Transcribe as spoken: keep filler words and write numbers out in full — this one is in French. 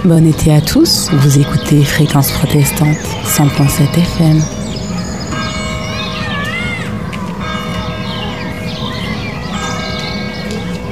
Bon été à tous, vous écoutez Fréquence Protestante cent point sept F M.